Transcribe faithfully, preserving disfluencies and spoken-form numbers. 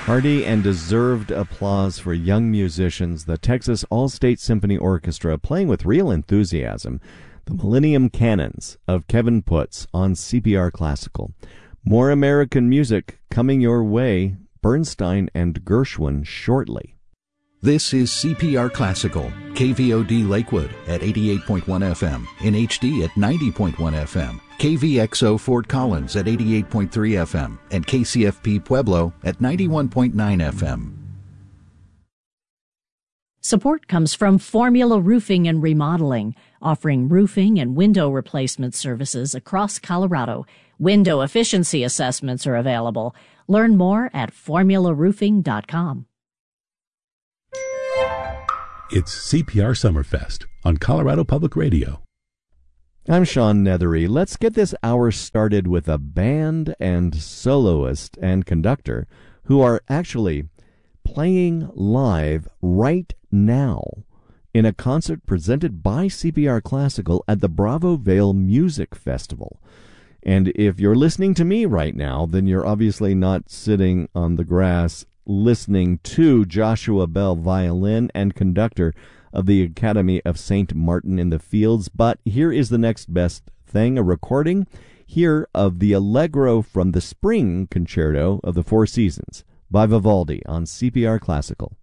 Hearty and deserved applause for young musicians, the Texas All-State Symphony Orchestra, playing with real enthusiasm, the Millennium Canons of Kevin Putz on C P R Classical. More American music coming your way, Bernstein and Gershwin shortly. This is C P R Classical, K V O D Lakewood at eighty-eight point one F M, in H D at ninety point one F M, K V X O Fort Collins at eighty-eight point three F M, and K C F P Pueblo at ninety-one point nine F M. Support comes from Formula Roofing and Remodeling, offering roofing and window replacement services across Colorado. Window efficiency assessments are available. Learn more at formula roofing dot com. It's C P R Summerfest on Colorado Public Radio. I'm Sean Nethery. Let's get this hour started with a band and soloist and conductor who are actually playing live right now in a concert presented by C P R Classical at the Bravo Vale Music Festival. And if you're listening to me right now, then you're obviously not sitting on the grass listening to Joshua Bell, violin and conductor of the Academy of Saint Martin in the Fields. But here is the next best thing, a recording here of the Allegro from the Spring Concerto of the Four Seasons by Vivaldi on C P R Classical.